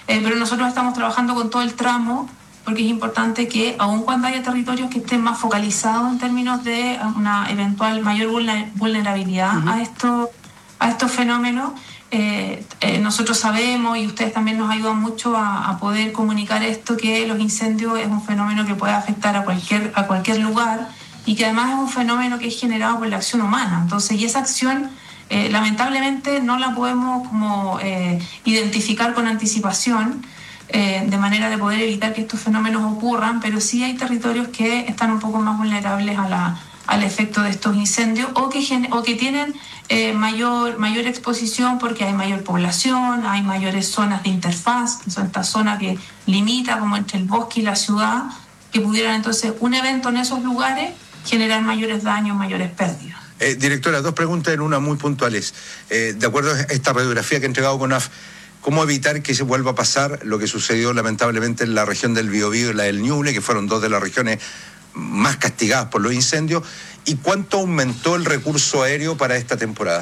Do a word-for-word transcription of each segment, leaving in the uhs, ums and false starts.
eh, pero nosotros estamos trabajando con todo el tramo, porque es importante que, aun cuando haya territorios que estén más focalizados en términos de una eventual mayor vulnerabilidad uh-huh. a, esto, a estos fenómenos, eh, eh, nosotros sabemos, y ustedes también nos ayudan mucho a, a poder comunicar esto, que los incendios es un fenómeno que puede afectar a cualquier, a cualquier lugar, y que además es un fenómeno que es generado por la acción humana. Entonces, y esa acción, eh, lamentablemente, no la podemos como eh, identificar con anticipación, Eh, de manera de poder evitar que estos fenómenos ocurran, pero sí hay territorios que están un poco más vulnerables a la, al efecto de estos incendios o que, gen, o que tienen eh, mayor, mayor exposición porque hay mayor población, hay mayores zonas de interfaz, que son estas zonas que limita como entre el bosque y la ciudad, que pudieran entonces un evento en esos lugares generar mayores daños, mayores pérdidas. Eh, directora, dos preguntas en una muy puntuales. Eh, de acuerdo a esta radiografía que ha entregado CONAF, ¿cómo evitar que se vuelva a pasar lo que sucedió lamentablemente en la región del Biobío y la del Ñuble, que fueron dos de las regiones más castigadas por los incendios? ¿Y cuánto aumentó el recurso aéreo para esta temporada?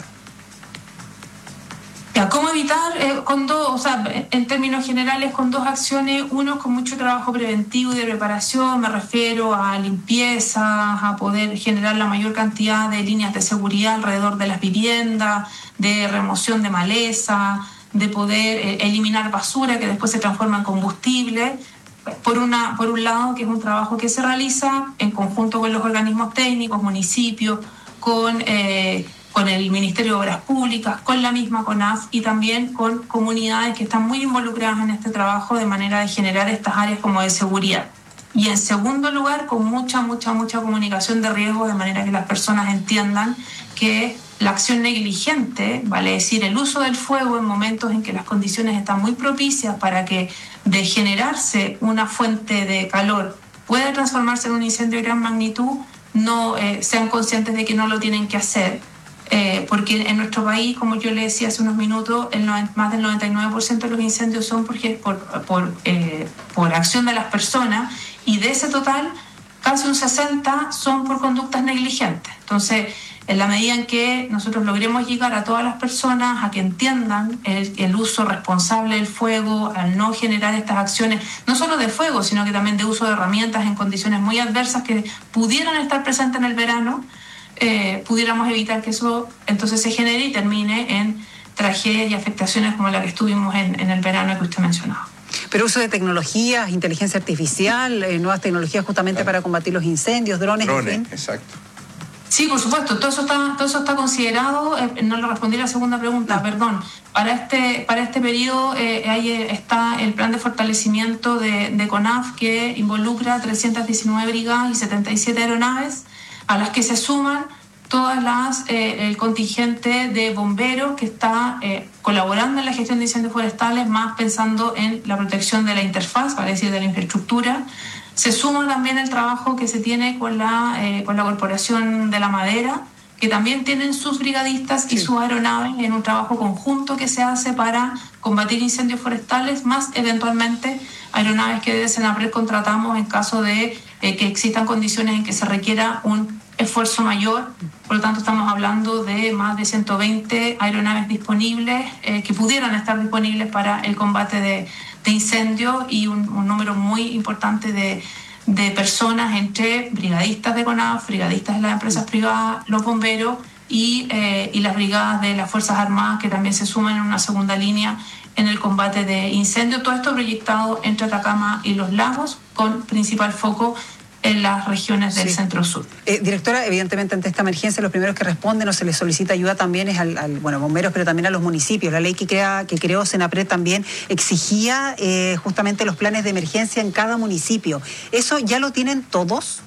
Ya, ¿cómo evitar? Eh, con dos, o sea, en términos generales, con dos acciones. Uno, con mucho trabajo preventivo y de preparación, me refiero a limpieza, a poder generar la mayor cantidad de líneas de seguridad alrededor de las viviendas, de remoción de maleza, de poder eh, eliminar basura que después se transforma en combustible, por, una, por un lado, que es un trabajo que se realiza en conjunto con los organismos técnicos, municipios, con, eh, con el Ministerio de Obras Públicas, con la misma CONAF y también con comunidades que están muy involucradas en este trabajo de manera de generar estas áreas como de seguridad. Y en segundo lugar, con mucha, mucha, mucha comunicación de riesgo, de manera que las personas entiendan que la acción negligente, vale decir, el uso del fuego en momentos en que las condiciones están muy propicias para que de generarse una fuente de calor pueda transformarse en un incendio de gran magnitud, no eh, sean conscientes de que no lo tienen que hacer. Eh, porque en nuestro país, como yo le decía hace unos minutos, el noventa, más del noventa y nueve por ciento de los incendios son porque, por, por, eh, por acción de las personas, y de ese total, casi un sesenta por ciento son por conductas negligentes. Entonces, en la medida en que nosotros logremos llegar a todas las personas a que entiendan el, el uso responsable del fuego, al no generar estas acciones, no solo de fuego, sino que también de uso de herramientas en condiciones muy adversas que pudieran estar presentes en el verano, eh, pudiéramos evitar que eso entonces se genere y termine en tragedias y afectaciones como la que estuvimos en, en el verano que usted mencionaba. Pero uso de tecnologías, inteligencia artificial, eh, nuevas tecnologías justamente claro. para combatir los incendios, drones, drones en fin. Exacto. Sí, por supuesto, todo eso está, todo eso está considerado. Eh, no le respondí a la segunda pregunta, no. perdón. Para este, para este periodo eh, ahí está el plan de fortalecimiento de, de CONAF, que involucra trescientas diecinueve brigadas y setenta y siete aeronaves, a las que se suman todas las eh, el contingente de bomberos que está eh, colaborando en la gestión de incendios forestales, más pensando en la protección de la interfaz, vale decir, de la infraestructura. Se suma también el trabajo que se tiene con la, eh, con la Corporación de la Madera, que también tienen sus brigadistas y sí. sus aeronaves en un trabajo conjunto que se hace para combatir incendios forestales, más eventualmente aeronaves que desde Senapred contratamos en caso de eh, que existan condiciones en que se requiera un esfuerzo mayor. Por lo tanto, estamos hablando de más de ciento veinte aeronaves disponibles eh, que pudieran estar disponibles para el combate de, de incendios, y un, un número muy importante de, de personas entre brigadistas de CONAF, brigadistas de las empresas privadas, los bomberos y, eh, y las brigadas de las Fuerzas Armadas, que también se suman en una segunda línea en el combate de incendios. Todo esto proyectado entre Atacama y Los Lagos, con principal foco en las regiones del sí. centro-sur. Eh, directora, evidentemente ante esta emergencia los primeros que responden o se les solicita ayuda también es al, al bueno, bomberos, pero también a los municipios. La ley que, crea, que creó Senapred también exigía eh, justamente los planes de emergencia en cada municipio. ¿Eso ya lo tienen todos?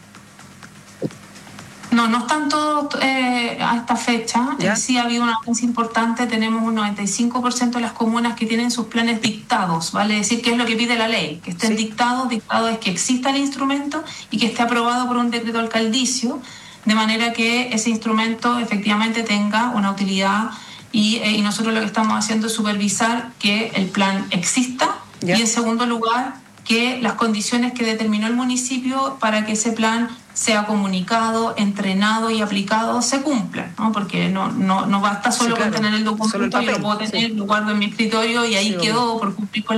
No, no están todos eh, a esta fecha. Eh, sí ha habido una avance importante. Tenemos un noventa y cinco por ciento de las comunas que tienen sus planes dictados, vale decir que es lo que pide la ley, que estén sí. dictados. Dictado es que exista el instrumento y que esté aprobado por un decreto alcaldicio, de manera que ese instrumento efectivamente tenga una utilidad, y, eh, y nosotros lo que estamos haciendo es supervisar que el plan exista ¿Ya? y en segundo lugar que las condiciones que determinó el municipio para que ese plan sea comunicado, entrenado y aplicado se cumplan, ¿no? Porque no, no, no basta solo sí, claro. con tener el documento, el papel, yo lo puedo tener, sí. lo guardo en mi escritorio y ahí sí, quedó por cumplir con